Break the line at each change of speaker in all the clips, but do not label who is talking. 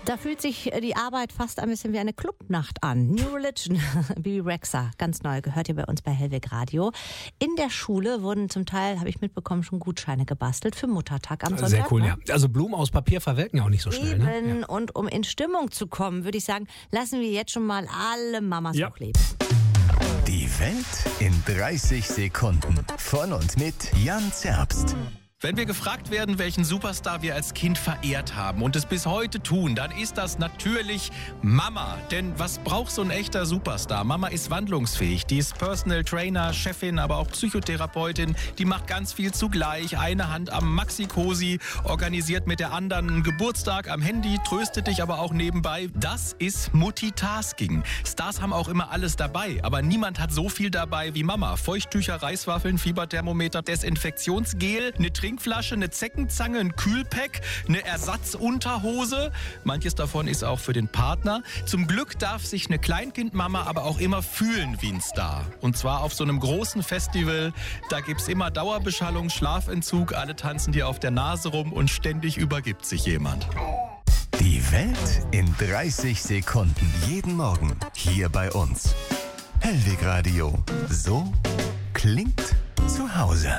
Da fühlt sich die Arbeit fast ein bisschen wie eine Clubnacht an. New Religion, Bibi Rexha, ganz neu, gehört hier bei uns bei Hellweg Radio. In der Schule wurden zum Teil, habe ich mitbekommen, schon Gutscheine gebastelt für Muttertag am Sonntag.
Sehr cool,
ne?
ja. Also Blumen aus Papier verwelken ja auch nicht so schnell.
Eben,
Ne? Ja.
und um in Stimmung zu kommen, würde ich sagen, lassen wir jetzt schon mal alle Mamas hochleben.
Die Welt in 30 Sekunden. Von und mit Jan Zerbst.
Wenn wir gefragt werden, welchen Superstar wir als Kind verehrt haben und es bis heute tun, dann ist das natürlich Mama. Denn was braucht so ein echter Superstar? Mama ist wandlungsfähig. Die ist Personal Trainer, Chefin, aber auch Psychotherapeutin. Die macht ganz viel zugleich. Eine Hand am Maxi-Cosi, organisiert mit der anderen einen Geburtstag am Handy, tröstet dich aber auch nebenbei. Das ist Multitasking. Stars haben auch immer alles dabei, aber niemand hat so viel dabei wie Mama. Feuchttücher, Reiswaffeln, Fieberthermometer, Desinfektionsgel, eine Trinkflasche, eine Zeckenzange, ein Kühlpack, eine Ersatzunterhose. Manches davon ist auch für den Partner. Zum Glück darf sich eine Kleinkindmama aber auch immer fühlen wie ein Star. Und zwar auf so einem großen Festival. Da gibt's immer Dauerbeschallung, Schlafentzug, alle tanzen dir auf der Nase rum und ständig übergibt sich jemand.
Die Welt in 30 Sekunden. Jeden Morgen hier bei uns. Hellweg Radio. So klingt zu Hause.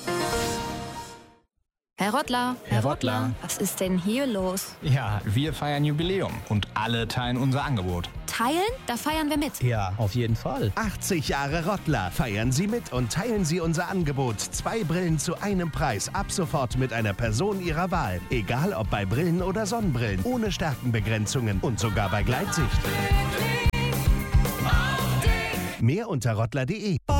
Herr Rottler.
Herr Rottler.
Was ist denn hier los?
Ja, wir feiern Jubiläum und alle teilen unser Angebot.
Teilen? Da feiern wir mit.
Ja, auf jeden Fall.
80 Jahre Rottler. Feiern Sie mit und teilen Sie unser Angebot. 2 Brillen zu einem Preis. Ab sofort mit einer Person Ihrer Wahl. Egal ob bei Brillen oder Sonnenbrillen. Ohne Stärkenbegrenzungen und sogar bei Gleitsicht. Mehr unter rottler.de.